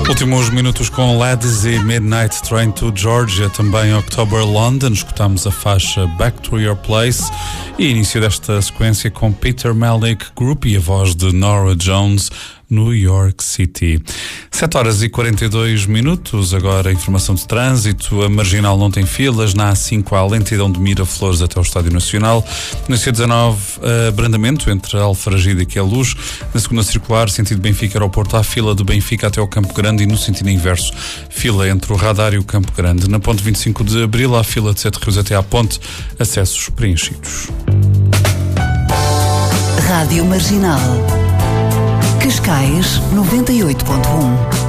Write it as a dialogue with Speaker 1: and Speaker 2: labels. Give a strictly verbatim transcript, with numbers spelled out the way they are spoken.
Speaker 1: Últimos minutos com Ladies e Midnight Train to Georgia, também October London. Escutamos a faixa Back to Your Place e início desta sequência com Peter Melnick Group e a voz de Norah Jones, New York City. sete horas e quarenta e dois minutos, agora a informação de trânsito. A Marginal não tem filas, na A cinco há lentidão de Miraflores até o Estádio Nacional. Na C dezanove, abrandamento entre Alfragide e Queluz. Na segunda circular, sentido Benfica Aeroporto, há fila de Benfica até ao Campo Grande e no sentido inverso, fila entre o Radar e o Campo Grande. Na ponte vinte e cinco de Abril, há fila de Sete Rios até à ponte, acessos preenchidos.
Speaker 2: Rádio Marginal Cascais noventa e oito ponto um.